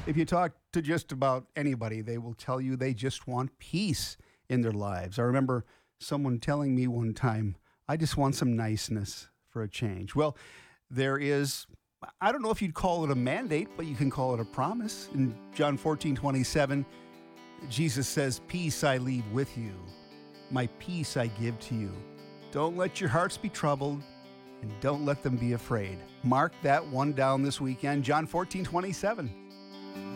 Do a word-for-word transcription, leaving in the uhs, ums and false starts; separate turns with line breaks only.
If you talk to just about anybody, they will tell you they just want peace in their lives. I remember someone telling me one time, I just want some niceness for a change. Well, there is, I don't know if you'd call it a mandate, but you can call it a promise. In John fourteen twenty-seven, Jesus says, peace I leave with you. My peace I give to you. Don't let your hearts be troubled and don't let them be afraid. Mark that one down this weekend, John fourteen twenty-seven.